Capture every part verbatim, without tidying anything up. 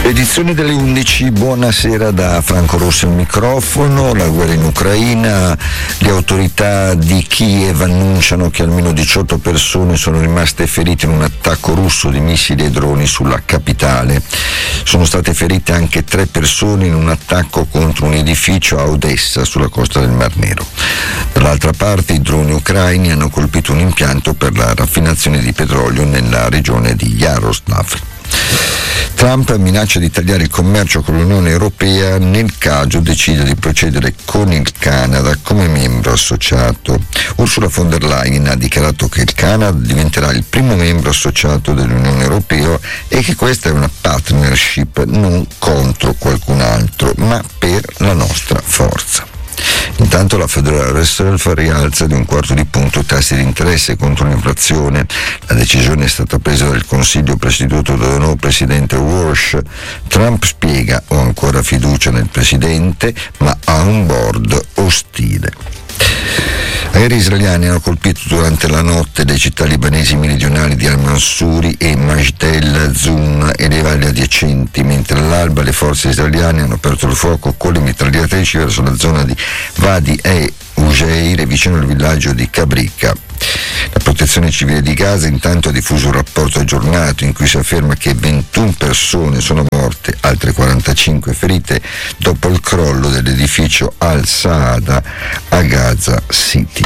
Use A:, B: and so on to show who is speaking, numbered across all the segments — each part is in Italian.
A: Edizione delle undici, buonasera da Franco Rossi al microfono. La guerra in Ucraina, le autorità di Kiev annunciano che almeno diciotto persone sono rimaste ferite in un attacco russo di missili e droni sulla capitale. Sono state ferite anche tre persone in un attacco contro un edificio a Odessa, sulla costa del Mar Nero. Dall'altra parte i droni ucraini hanno colpito un impianto per la raffinazione di petrolio nella regione di Yaroslav. Trump minaccia di tagliare il commercio con l'Unione Europea nel caso decida di procedere con il Canada come membro associato. Ursula von der Leyen ha dichiarato che il Canada diventerà il primo membro associato dell'Unione Europea e che questa è una partnership non contro qualcun altro, ma per la nostra forza. Intanto la Federal Reserve rialza di un quarto di punto i tassi di interesse contro l'inflazione. La decisione è stata presa dal Consiglio presieduto dal nuovo presidente Walsh. Trump spiega: ho ancora fiducia nel presidente, ma ha un board ostile. Aerei israeliani hanno colpito durante la notte le città libanesi meridionali di al-Mansuri e Majdel Zoum e le valli adiacenti, mentre all'alba le forze israeliane hanno aperto il fuoco con le mitragliatrici verso la zona di Wadi e Ujair, vicino al villaggio di Cabrica. La protezione civile di Gaza intanto ha diffuso un rapporto aggiornato in cui si afferma che ventuno persone sono morte, altre quarantacinque ferite dopo il crollo dell'edificio Al-Saada a Gaza City.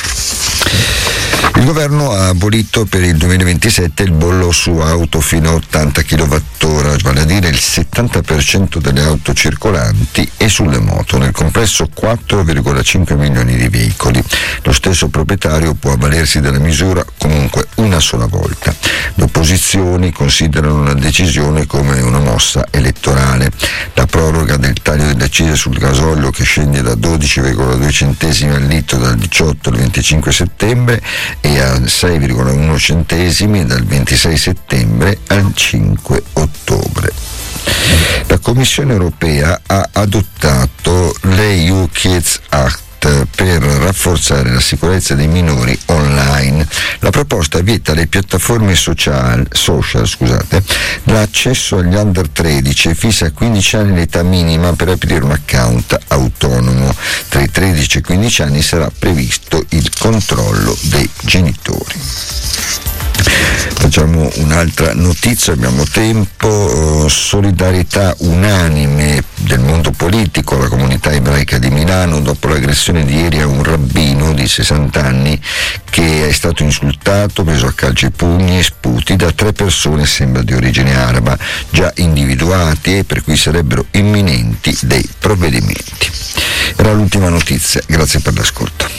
A: Il governo ha abolito per il duemilaventisette il bollo su auto fino a ottanta chilowattora, vale a dire il settanta per cento delle auto circolanti, e sulle moto, nel complesso quattro virgola cinque milioni di veicoli. Lo stesso proprietario può avvalersi della misura comunque una sola volta. Le opposizioni considerano la decisione come una mossa elettorale. La proroga del taglio delle accise sul gasolio, che scende da dodici virgola due centesimi al litro dal diciotto al venticinque settembre e a sei virgola uno centesimi dal ventisei settembre al cinque ottobre. La Commissione europea ha adottato l'E U Kids Act per rafforzare la sicurezza dei minori online. La proposta vieta alle piattaforme social, social scusate, l'accesso agli under tredici e fissa a quindici anni l'età minima per aprire un account autonomo. Tra i tredici e i quindici anni sarà previsto il controllo dei genitori. Facciamo un'altra notizia, abbiamo tempo. Solidarietà unanime del mondo politico alla comunità ebraica di Milano dopo l'aggressione di ieri a un rabbino di sessanta anni che è stato insultato, preso a calci e pugni e sputi da tre persone, sembra di origine araba, già individuati e per cui sarebbero imminenti dei provvedimenti. Era l'ultima notizia, grazie per l'ascolto.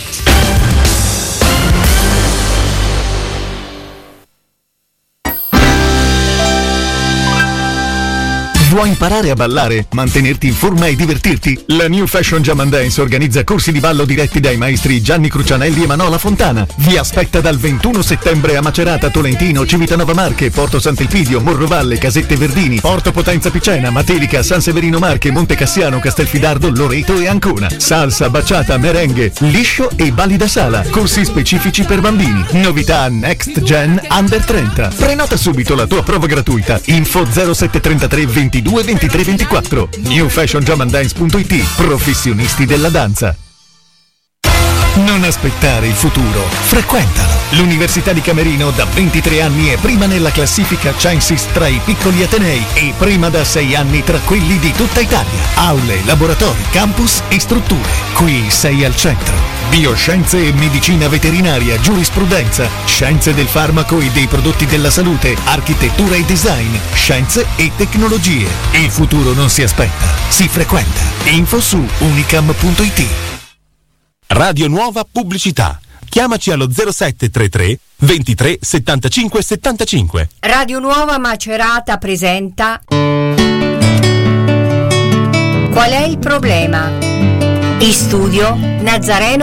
B: Vuoi imparare a ballare, mantenerti in forma e divertirti? La New Fashion Jam and Dance organizza corsi di ballo diretti dai maestri Gianni Crucianelli e Manola Fontana. Vi aspetta dal ventuno settembre a Macerata, Tolentino, Civitanova Marche, Porto Sant'Elpidio, Morrovalle, Casette Verdini, Porto Potenza Picena, Matelica, San Severino Marche, Monte Cassiano, Castelfidardo, Loreto e Ancona. Salsa, baciata, merengue, liscio e balli da sala. Corsi specifici per bambini. Novità Next Gen Under trenta. Prenota subito la tua prova gratuita. Info zero sette trentatré ventidue ventitré ventiquattro. new fashion jam and dance punto it. Professionisti della danza. Non aspettare il futuro, frequentalo. L'Università di Camerino da ventitré anni è prima nella classifica Censis tra i piccoli atenei e prima da sei anni tra quelli di tutta Italia. Aule, laboratori, campus e strutture. Qui sei al centro. Bioscienze e medicina veterinaria, giurisprudenza, scienze del farmaco e dei prodotti della salute, architettura e design, scienze e tecnologie. Il futuro non si aspetta, si frequenta. Info su unicam punto it.
C: Radio Nuova Pubblicità. Chiamaci allo zero sette trentatré ventitré settantacinque settantacinque.
D: Radio Nuova Macerata presenta Qual è il problema? In studio Nazareno